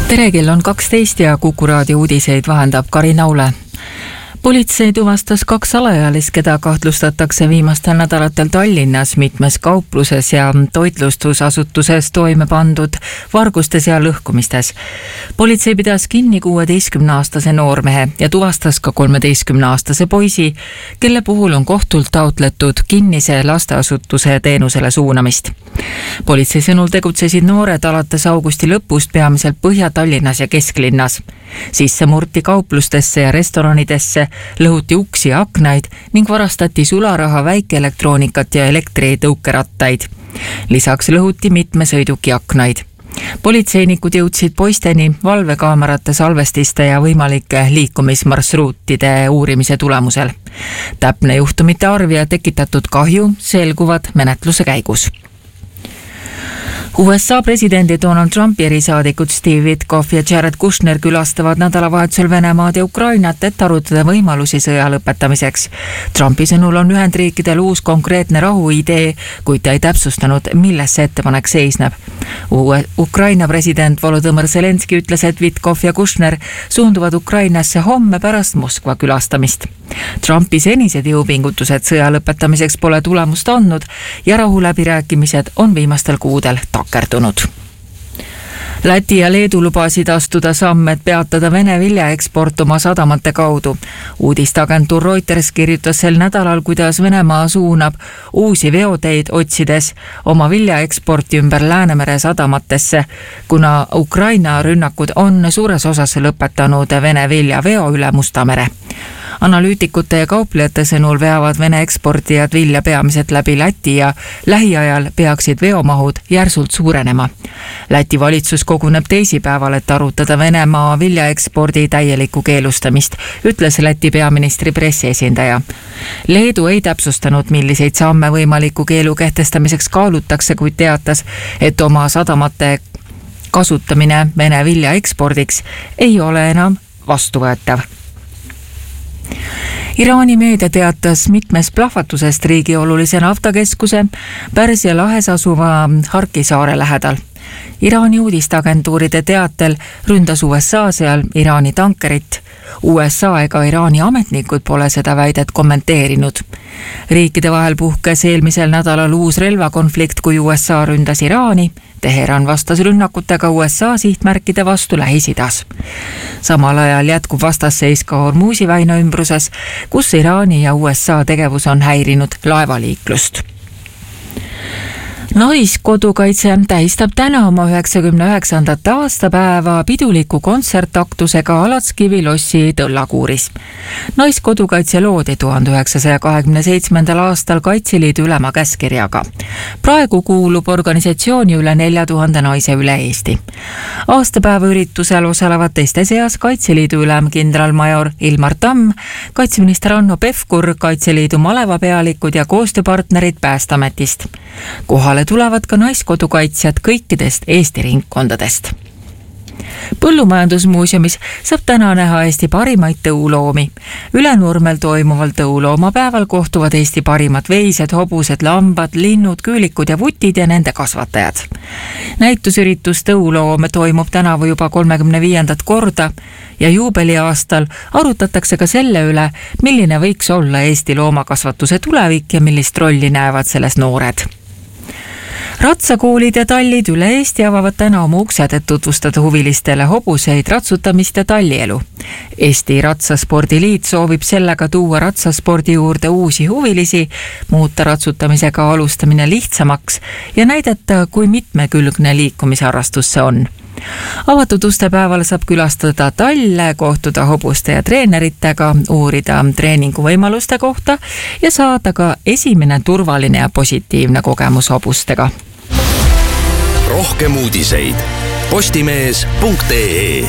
Tere, kell on 12 ja Kuku raadio uudiseid vahendab Karin Aule. Politsei tuvastas 2 alaealist, keda kahtlustatakse viimastel nädalatel Tallinnas mitmes kaupluses ja toitlustusasutuses toime pandud vargustes ja lõhkumistes. Politsei pidas kinni 16-aastase noormehe ja tuvastas ka 13-aastase poisi, kelle puhul on kohtult taotletud kinnise lasteasutuse teenusele suunamist. Politsei sõnul tegutsesid noored alates augusti lõpust peamiselt Põhja-Tallinnas ja Kesklinnas. Sisse murti kauplustesse ja restoranidesse, lõhuti uksi ja aknaid ning varastati sularaha, väikeelektroonikat ja elektritõukerattaid. Lisaks lõhuti mitme sõiduki aknaid. Politseinikud jõudsid poisteni valvekaamerate salvestiste ja võimalike liikumismarsruutide uurimise tulemusel. Täpne juhtumite arv ja tekitatud kahju selguvad menetluse käigus. USA presidendi Donald Trumpi erisaadikud Steve Witkoff ja Jared Kushner külastavad nädalavahetusel Venemaad ja Ukrainat, et arutada võimalusi sõja lõpetamiseks. Trumpi sõnul on Ühendriikidel uus konkreetne rahuidee, kuid ta ei täpsustanud, milles see ettepanek seisneb. Ukraina president Volodõmõr Zelenski ütles, et Witkoff ja Kushner suunduvad Ukrainasse homme pärast Moskva külastamist. Trumpi senised jõupingutused sõja lõpetamiseks pole tulemust andnud ja rahuläbirääkimised on viimastel kuudel takerdunud. Läti ja Leedu lubasid astuda samme, et peatada Vene viljaeksport oma sadamate kaudu. Uudisteagentuur Reuters kirjutas sel nädalal, kuidas Venemaa suunab uusi veoteid otsides oma viljaeksporti ümber Läänemere sadamatesse, kuna Ukraina rünnakud on suures osas lõpetanud Vene viljaveo üle Musta mere. Analüütikute ja kauplejate sõnul veavad Vene eksportijad vilja peamiselt läbi Läti ja lähiajal peaksid veomahud järsult suurenema. Läti valitsus koguneb teisipäeval, et arutada Venemaa viljaekspordi täielikku keelustamist, ütles Läti peaministri pressiesindaja. Leedu ei täpsustanud, milliseid samme võimaliku keelu kehtestamiseks kaalutakse, kuid teatas, et oma sadamate kasutamine Vene viljaekspordiks ei ole enam vastuvõetav. Iraani meedia teatas mitmes plahvatusest riigi olulise naftakeskuse Pärsia lahes asuva Harki saare lähedal. Iraani uudisteagentuuride teatel ründas USA seal Iraani tankerit. USA ega Iraani ametnikud pole seda väidet kommenteerinud. Riikide vahel puhkes eelmisel nädalal uus relvakonflikt, kui USA ründas Iraani. Teheran vastas rünnakutega USA sihtmärkide vastu Lähis-Idas. Samal ajal jätkub vastasseis ka Hormuzi väina ümbruses, kus Iraani ja USA tegevus on häirinud laevaliiklust. Naiskodukaitse tähistab täna oma 99. aastapäeva piduliku kontsertaktusega Alatskivi lossi Tõllakuuris. Naiskodukaitse loodi 1927. aastal Kaitseliidu ülema käskirjaga. Praegu kuulub organisatsiooni üle 4000 naise üle Eesti. Aastapäeva üritusel osalevad teiste seas Kaitseliidu ülem kindralmajor Ilmar Tamm, kaitseminister Hanno Pevkur, Kaitseliidu malevapealikud ja koostööpartnerid Päästeametist. Kohale tulevad ka naiskodukaitsjad kõikidest Eesti ringkondadest. Põllumajandusmuuseumis saab täna näha Eesti parimaid tõuloomi. Ülenurmel toimuval tõuloomapäeval kohtuvad Eesti parimad veised, hobused, lambad, linnud, küülikud ja vutid ja nende kasvatajad. Näitusüritus Tõuloom toimub tänavu juba 35. korda ja juubeliaastal arutatakse ka selle üle, milline võiks olla Eesti loomakasvatuse tulevik ja millist rolli näevad selles noored. Ratsakoolid ja tallid üle Eesti avavad täna oma uksed, et tutvustada huvilistele hobuseid, ratsutamist ja tallielu. Eesti Ratsaspordiliit soovib sellega tuua ratsaspordi juurde uusi huvilisi, muuta ratsutamisega alustamine lihtsamaks ja näidata, kui mitmekülgne liikumisharrastus see on. Avatud ustepäeval saab külastada talle, kohtuda hobuste ja treeneritega, uurida treeninguvõimaluste kohta ja saada ka esimene turvaline ja positiivne kogemus hobustega. Rohkem uudiseid postimees.ee.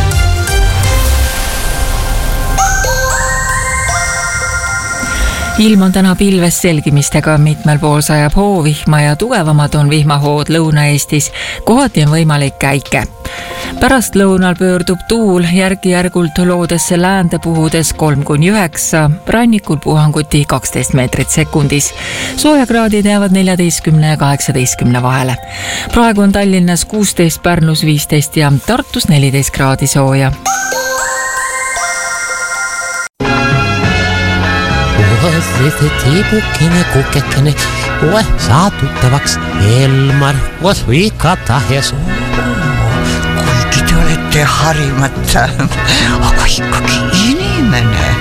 Ilm on täna pilves selgimistega, mitmel pool sajab hoovihma ja tugevamad on vihmahood Lõuna-Eestis, kohati on võimalik käike. Pärast lõunal pöördub tuul järk-järgult loodesse läände puhudes 3–9, rannikul puhanguti 12 meetrit sekundis. Soojakraadid jäävad 14 ja 18 vahele. Praegu on Tallinnas 16, Pärnus 15 ja Tartus 14 kraadi sooja. Tiibukene, kukekene, saa tuttavaks Elmar, Vika ja suu. Kuigi te olete harimata, aga ikkagi inimene.